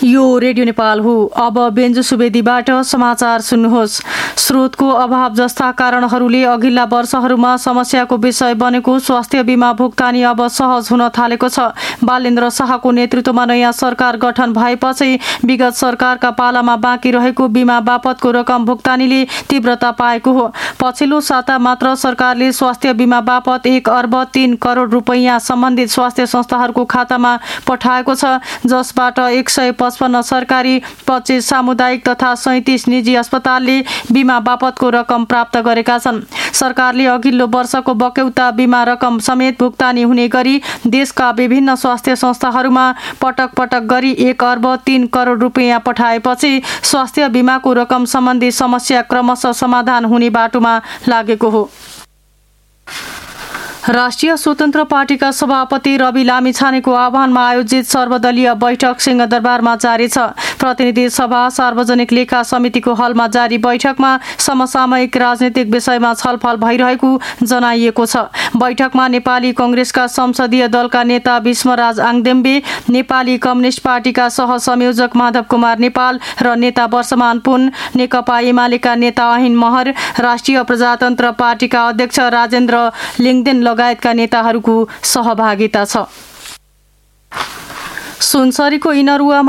यो रेडियो नेपाल हो। अब बेन्जु सुवेदीबाट समाचार सुन्नुहोस्। स्रोतको अभाव जस्ता कारणहरूले अघिल्ला वर्षहरूमा समस्याको विषय बनेको स्वास्थ्य बीमा भुक्तानी अब सहज हुन थालेको छ। बालेन्द्र शाहको नेतृत्वमा नयाँ सरकार गठन भएपछि विगत सरकारका पालामा बाँकी रहेको बीमा बापतको रकम भुक्तानीले तीव्रता पाएको हो। पछिल्लो साता मात्र सरकारले स्वास्थ्य बीमा बापत 1 अर्ब 3 करोड रुपैयाँ सम्बन्धित स्वास्थ्य संस्थाहरूको खातामा पठाएको छ, जसबाट 155 सरकारी, 25 सामुदायिक तथा 37 निजी अस्पतालले बीमा बापतको रकम प्राप्त गरेका छन्। सरकारले अघिल्लो वर्षको बक्यौता बीमा रकम समेत भुक्तानी हुने गरी देशका विभिन्न स्वास्थ्य संस्थाहरूमा पटक पटक गरी 1 अर्ब 3 करोड रुपैयाँ पठाएपछि स्वास्थ्य बीमाको रकम सम्बन्धी समस्या क्रमशः समाधान हुने बाटोमा लागेको हो। राष्ट्रिय स्वतन्त्र पार्टीका सभापति रवि लामिछानेको आह्वानमा आयोजित सर्वदलीय बैठक सिंहदरबारमा जारी छ। प्रतिनिधि सभा सार्वजनिक लेखा समितिको हलमा जारी बैठकमा समसामयिक राजनीतिक विषयमा छलफल भइरहेको जनाइएको छ। बैठकमा नेपाली कांग्रेसका संसदीय दलका नेता भीष्मराज आङदेम्बे, नेपाली कम्युनिस्ट पार्टीका सहसंयोजक माधव कुमार नेपाल र नेता वर्षमान पुन, नेकपा एमालेका नेता अहिन महर, राष्ट्रिय प्रजातन्त्र पार्टीका अध्यक्ष राजेन्द्र लिङदेन लगायतका नेताहरूको सहभागिता छ। सुनसरीको इनरुवामा